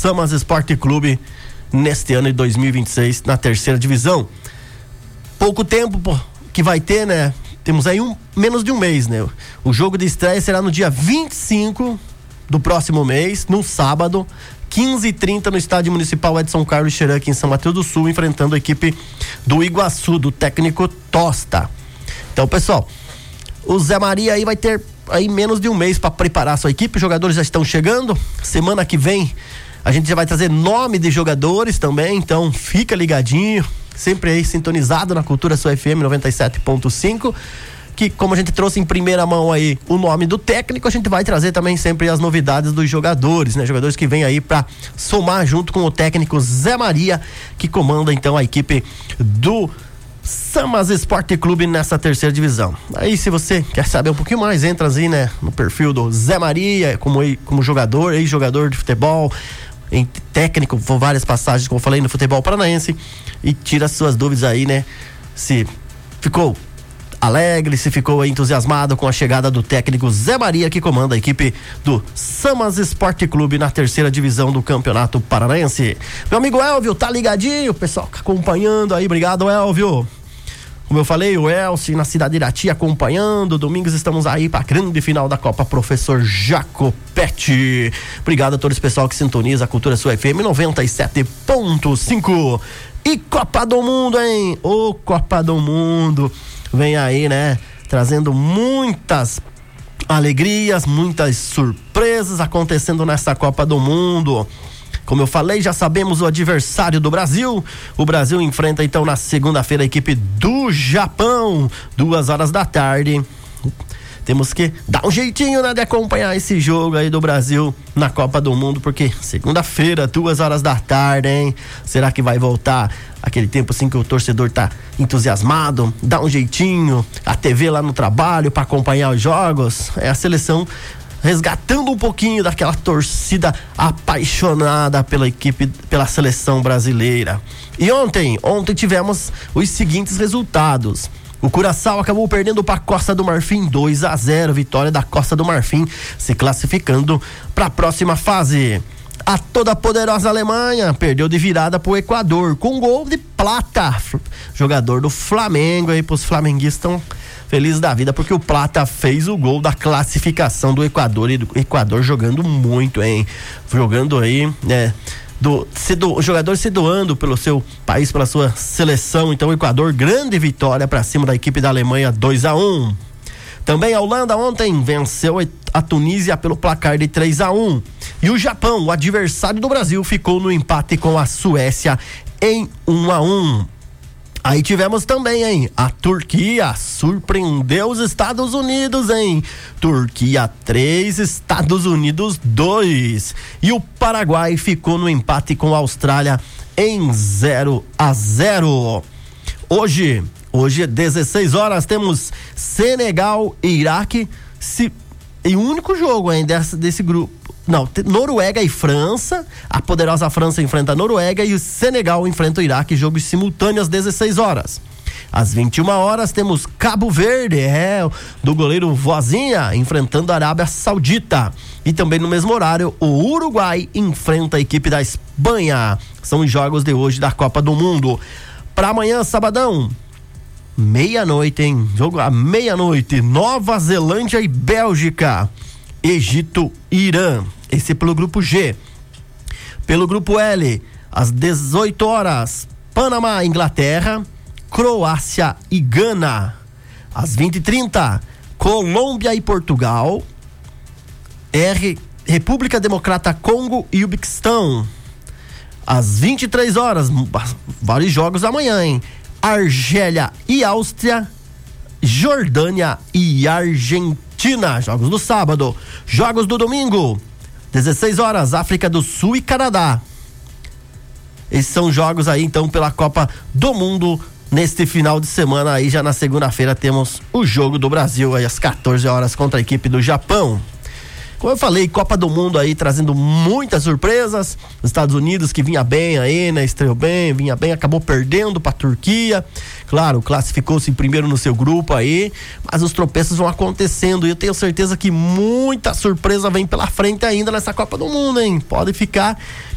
Samas Esporte Clube neste ano de 2026 na terceira divisão. Pouco tempo que vai ter, né? Temos aí menos de um mês, né? O jogo de estreia será no dia 25 do próximo mês, no sábado, 15h30 no Estádio Municipal Edson Carlos Xerã, aqui em São Mateus do Sul, enfrentando a equipe do Iguaçu, do técnico Tosta. Então, pessoal, o Zé Maria aí vai ter aí menos de um mês para preparar a sua equipe. Os jogadores já estão chegando. Semana que vem a gente já vai trazer nome de jogadores também, então fica ligadinho, sempre aí sintonizado na Cultura Sul FM 97.5, que como a gente trouxe em primeira mão aí o nome do técnico, a gente vai trazer também sempre as novidades dos jogadores, né? Jogadores que vêm aí para somar junto com o técnico Zé Maria, que comanda então a equipe do Samas Esporte Clube nessa terceira divisão. Aí, se você quer saber um pouquinho mais, entra assim, né, no perfil do Zé Maria, como jogador, ex-jogador de futebol, em técnico, várias passagens, como eu falei, no futebol paranaense, e tira suas dúvidas aí, né, se ficou alegre, se ficou entusiasmado com a chegada do técnico Zé Maria, que comanda a equipe do Samas Esporte Clube na terceira divisão do Campeonato Paranaense. Meu amigo Elvio, tá ligadinho? O pessoal acompanhando aí, obrigado, Elvio. Como eu falei, o Elcio na cidade de Irati acompanhando. Domingos estamos aí para a grande final da Copa Professor Jacopetti. Obrigado a todo esse pessoal que sintoniza a Cultura Sul FM 97.5. E Copa do Mundo, hein? Ô, Copa do Mundo vem aí, né? Trazendo muitas alegrias, muitas surpresas acontecendo nessa Copa do Mundo. Como eu falei, já sabemos o adversário do Brasil. O Brasil enfrenta então na segunda-feira a equipe do Japão, 2h da tarde. Temos que dar um jeitinho, né, de acompanhar esse jogo aí do Brasil na Copa do Mundo, porque segunda-feira, 2h da tarde, hein? Será que vai voltar aquele tempo assim que o torcedor tá entusiasmado? Dá um jeitinho, a TV lá no trabalho para acompanhar os jogos. É a seleção resgatando um pouquinho daquela torcida apaixonada pela equipe, pela seleção brasileira. E ontem tivemos os seguintes resultados. O Curaçao acabou perdendo para a Costa do Marfim 2-0, vitória da Costa do Marfim, se classificando para a próxima fase. A toda poderosa Alemanha perdeu de virada pro Equador com gol de Plata, jogador do Flamengo. Aí pros flamenguistas felizes da vida, porque o Plata fez o gol da classificação do Equador, e do Equador jogando muito, hein? Jogando aí, né? O jogador se doando pelo seu país, pela sua seleção. Então o Equador, grande vitória para cima da equipe da Alemanha, 2-1. Também a Holanda ontem venceu a Tunísia pelo placar de 3-1. E o Japão, o adversário do Brasil, ficou no empate com a Suécia em 1-1. Aí tivemos também, hein? A Turquia surpreendeu os Estados Unidos, hein? Turquia 3, Estados Unidos 2. E o Paraguai ficou no empate com a Austrália em 0-0. Hoje, 16h, temos Senegal e Iraque. E o único jogo, hein, desse grupo. Não, Noruega e França. A poderosa França enfrenta a Noruega e o Senegal enfrenta o Iraque, jogos simultâneos às 16h. Às 21h temos Cabo Verde, do goleiro Vozinha, enfrentando a Arábia Saudita. E também no mesmo horário, o Uruguai enfrenta a equipe da Espanha. São os jogos de hoje da Copa do Mundo. Para amanhã, sabadão, meia-noite, hein? Jogo à meia-noite, Nova Zelândia e Bélgica. Egito e Irã. Esse é pelo grupo G. Pelo grupo L, às 18h, Panamá, Inglaterra, Croácia e Gana. Às 20h30, Colômbia e Portugal, República Democrata Congo e Uzbequistão. Às 23h, vários jogos amanhã, hein? Argélia e Áustria, Jordânia e Argentina. Jogos do sábado. Jogos do domingo, 16h, África do Sul e Canadá. Esses são jogos aí então pela Copa do Mundo neste final de semana. Aí já na segunda-feira temos o jogo do Brasil aí às 14h contra a equipe do Japão. Como eu falei, Copa do Mundo aí trazendo muitas surpresas. Os Estados Unidos, que vinha bem aí, né? Estreou bem, vinha bem, acabou perdendo pra Turquia. Claro, classificou-se em primeiro no seu grupo aí, mas os tropeços vão acontecendo e eu tenho certeza que muita surpresa vem pela frente ainda nessa Copa do Mundo, hein? Pode ficar